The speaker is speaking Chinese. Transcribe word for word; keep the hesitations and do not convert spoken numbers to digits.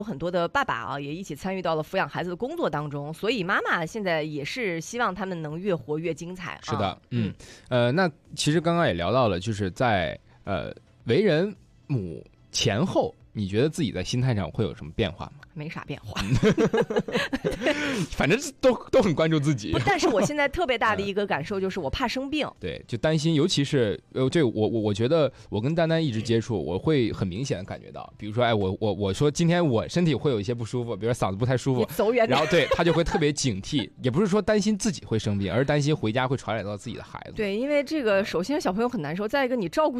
有很多的爸爸啊，也一起参与到了抚养孩子的工作当中，所以妈妈现在也是希望他们能越活越精彩。 是的， 啊、 嗯，呃，那其实刚刚也聊到了，就是在呃为人母前后，你觉得自己在心态上会有什么变化吗？ 没啥变化， 反正都都很关注自己。 但是我现在特别大的一个感受就是我怕生病。 对，就担心，尤其是呃，这我我我觉得我跟丹丹一直接触，我会很明显的感觉到，比如说，哎，我我我说今天我身体会有一些不舒服，比如说嗓子不太舒服， 走远点， 然后对他就会特别警惕，也不是说担心自己会生病，而是担心回家会传染到自己的孩子。 对，因为这个首先小朋友很难受，再一个你照顾